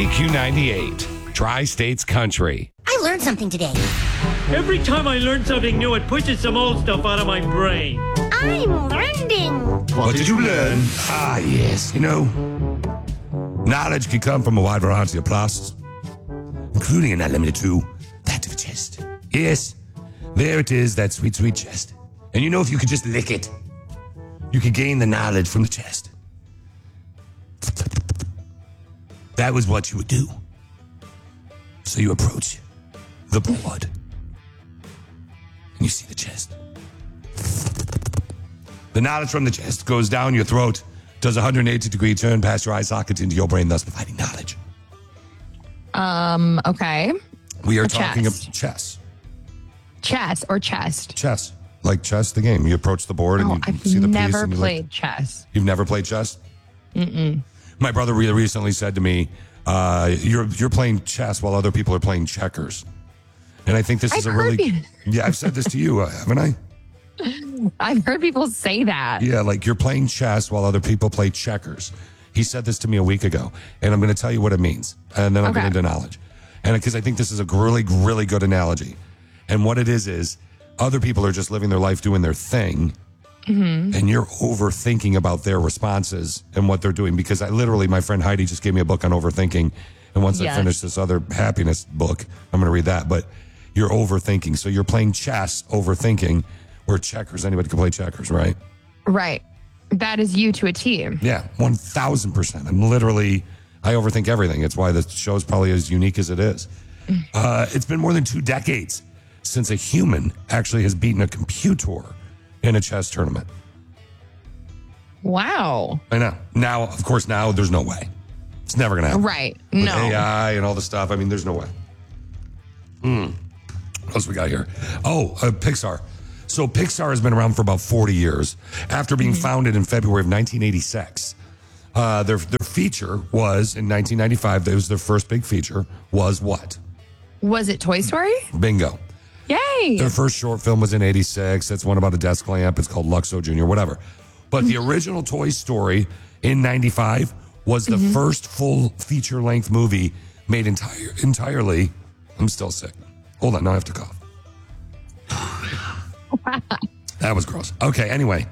KQ98, Tri-States Country. I learned something today. Every time I learn something new, it pushes some old stuff out of my brain. I'm learning. What did you learn? Ah, yes. You know, knowledge can come from a wide variety of places, including and not limited to that of a chest. Yes, there it is, that sweet, sweet chest. And you know, if you could just lick it, you could gain the knowledge from the chest. That was what you would do. So you approach the board, and you see the chest. The knowledge from the chest goes down your throat, does a 180-degree turn past your eye sockets into your brain, thus providing knowledge. Okay. We are talking about chess. Chess or chest? Chess. Like chess, the game. You approach the board and you see the piece. I've never and played chess. You've never played chess? Mm-mm. My brother recently said to me, you're playing chess while other people are playing checkers. And I think this is Yeah, I've said this to you, haven't I? I've heard people say that. Yeah, like you're playing chess while other people play checkers. He said this to me a week ago, and I'm going to tell you what it means. And then I'll get into knowledge. And because I think this is a really, really good analogy. And what it is other people are just living their life doing their thing. Mm-hmm. And you're overthinking about their responses and what they're doing. Because my friend Heidi just gave me a book on overthinking. And once I finish this other happiness book, I'm going to read that. But you're overthinking. So you're playing chess, overthinking, or checkers. Anybody can play checkers, right? Right. That is you to a T. Yeah, 1,000%. I overthink everything. It's why the show is probably as unique as it is. It's been more than 2 decades since a human actually has beaten a computer in a chess tournament. Wow. I know. Now, of course, there's no way. It's never going to happen. Right. With no. AI and all the stuff. I mean, there's no way. What else we got here? Pixar. So Pixar has been around for about 40 years. After being founded in February of 1986, their feature was, in 1995, it was their first big feature, was what? Was it Toy Story? Bingo. Yay. Their first short film was in 86. That's one about a desk lamp. It's called Luxo Jr., whatever. But the original Toy Story in 95 was the first full feature-length movie made entirely. I'm still sick. Hold on, now I have to cough. That was gross. Okay, anyway.